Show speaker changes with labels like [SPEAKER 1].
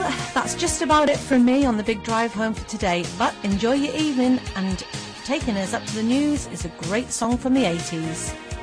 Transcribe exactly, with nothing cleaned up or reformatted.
[SPEAKER 1] that's just about it from me on the big drive home for today. But enjoy your evening, and taking us up to the news is a great song from the eighties.